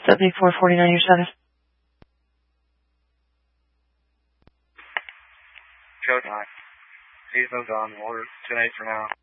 7449, your status. Code 9. Please moved on. Order 2-8 for now.